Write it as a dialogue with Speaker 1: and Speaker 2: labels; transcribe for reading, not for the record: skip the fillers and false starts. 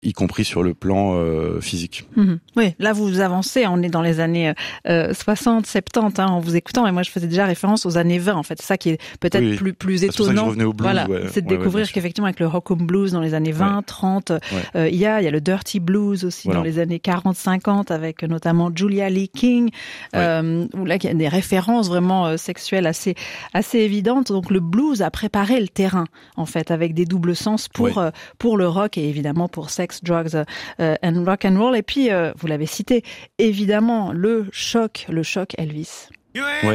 Speaker 1: y compris sur le plan physique.
Speaker 2: Oui, là vous avancez, on est dans les années 60, 70 en vous écoutant, et moi je faisais déjà référence aux années 20 en fait. C'est ça qui est peut-être plus étonnant.
Speaker 1: C'est pour ça que je revenais au blues.
Speaker 2: Voilà, c'est de découvrir qu'effectivement avec le rock and blues dans les années 20, 30, il y a le dirty blues aussi dans les années 40, 50 avec notamment Julia Lee King, où là il y a des références vraiment sexuelles assez évidentes. Donc le blues a préparé le terrain en fait avec des doubles sens pour le rock et évidemment pour sex, drugs and rock and roll. Et puis vous l'avez cité, évidemment le choc Elvis.